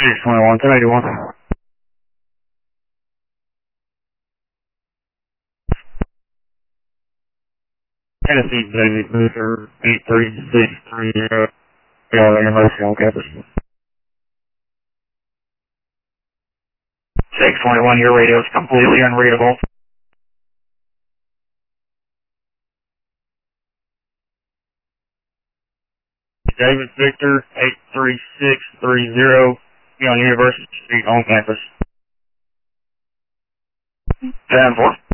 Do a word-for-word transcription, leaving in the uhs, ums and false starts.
six twenty-one, ten eighty-one. Tennessee David Booster, eight three six three zero, Yale University on campus. six twenty-one, your radio is completely unreadable. David Victor, eight three six three zero, Yale University on campus. ten four.